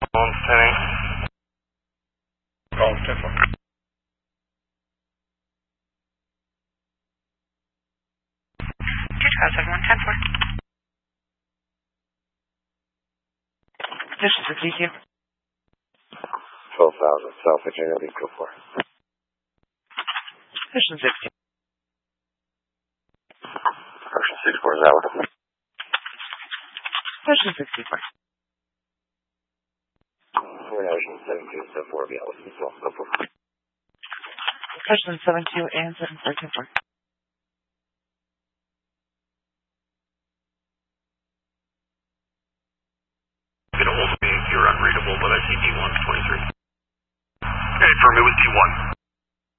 Collins 10-8. Collins 10-4. 2001-10-4. Position 62. 12,000, South Virginia, lead crew 4. Position 60. Ocean 64 is out. Position 64. We're in Ocean 72, so 4 be out. Small, so 4. Position 72 and 74-10-4. Get a hold of me if you're unreadable, but I see D1's 23. Okay, firm, it was D1.